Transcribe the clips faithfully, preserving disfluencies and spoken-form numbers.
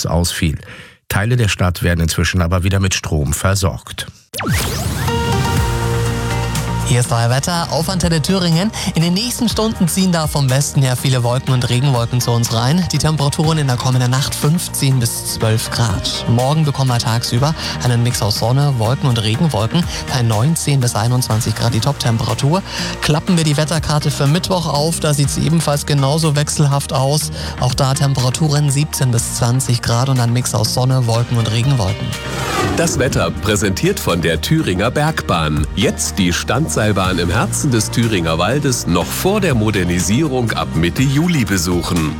Stromes ausfiel. Teile der Stadt werden inzwischen aber wieder mit Strom versorgt. Hier ist euer Wetter auf Antenne Thüringen. In den nächsten Stunden ziehen da vom Westen her viele Wolken und Regenwolken zu uns rein. Die Temperaturen in der kommenden Nacht fünfzehn bis zwölf Grad. Morgen bekommen wir tagsüber einen Mix aus Sonne, Wolken und Regenwolken bei neunzehn bis einundzwanzig Grad die Toptemperatur. Klappen wir die Wetterkarte für Mittwoch auf, da sieht es ebenfalls genauso wechselhaft aus. Auch da Temperaturen siebzehn bis zwanzig Grad und ein Mix aus Sonne, Wolken und Regenwolken. Das Wetter präsentiert von der Thüringer Bergbahn. Jetzt die Standseilbahn im Herzen des Thüringer Waldes noch vor der Modernisierung ab Mitte Juli besuchen.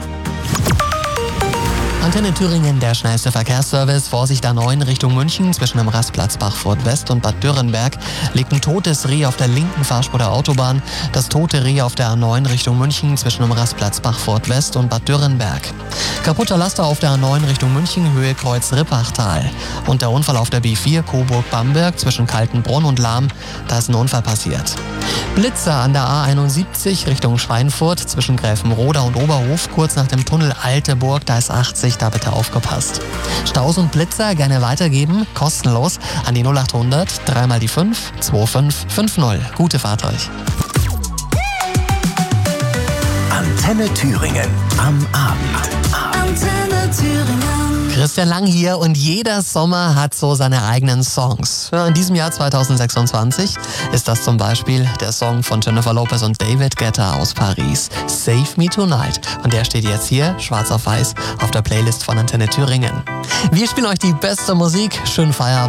Antenne Thüringen, der schnellste Verkehrsservice. Vorsicht A neun Richtung München zwischen dem Rastplatz Bachfurt West und Bad Dürrenberg liegt ein totes Reh auf der linken Fahrspur der Autobahn. Das tote Reh auf der A neun Richtung München zwischen dem Rastplatz Bachfurt West und Bad Dürrenberg. Kaputter Laster auf der A neun Richtung München, Höhe Kreuz Rippachtal. Und der Unfall auf der B vier Coburg-Bamberg zwischen Kaltenbrunn und Lahm, da ist ein Unfall passiert. Blitzer an der A einundsiebzig Richtung Schweinfurt zwischen Gräfenroda und Oberhof, kurz nach dem Tunnel Alteburg, da ist achtzig, da bitte aufgepasst. Staus und Blitzer gerne weitergeben, kostenlos an die null acht hundert, dreimal die fünf, zwei fünf fünf null. Gute Fahrt euch. Antenne Thüringen am Abend. Antenne Thüringen. Christian Lang hier und jeder Sommer hat so seine eigenen Songs. Ja, in diesem Jahr zweitausendsechsundzwanzig ist das zum Beispiel der Song von Jennifer Lopez und David Guetta aus Paris, Save Me Tonight. Und der steht jetzt hier, schwarz auf weiß, auf der Playlist von Antenne Thüringen. Wir spielen euch die beste Musik. Schönen Feierabend.